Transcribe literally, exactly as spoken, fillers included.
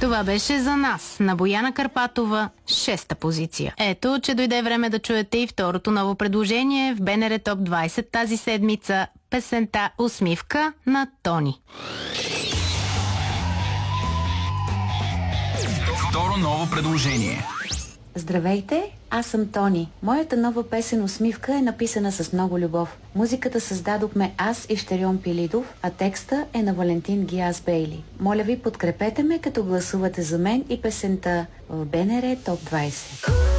Това беше За нас на Бояна Карпатова, шеста позиция. Ето, че дойде време да чуете и второто ново предложение в БНР Топ двайсет тази седмица. Песента "Усмивка" на Тони. Второ ново предложение. Здравейте, аз съм Тони. Моята нова песен "Усмивка" е написана с много любов. Музиката създадохме аз и Щерьон Пилидов, а текста е на Валентин Гиас Бейли. Моля ви, подкрепете ме, като гласувате за мен и песента в БНР Топ двайсет.